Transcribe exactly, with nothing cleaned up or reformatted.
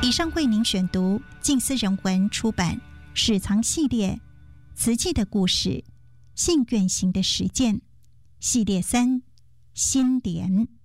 以上为您选读静思人文出版史藏系列慈济的故事，信愿行的实践系列三心莲。